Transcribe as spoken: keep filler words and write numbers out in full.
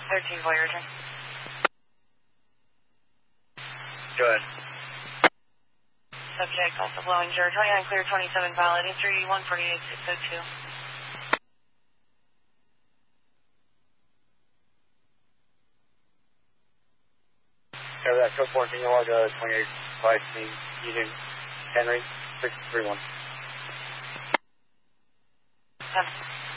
thirteen Voyager. Go ahead. Subject also blowing Jura twenty-nine clear twenty-seven pilot history one forty-eight six oh two. Cover that, code fourteen, log uh, twenty-eight five team, Union Henry, six three one. Seven.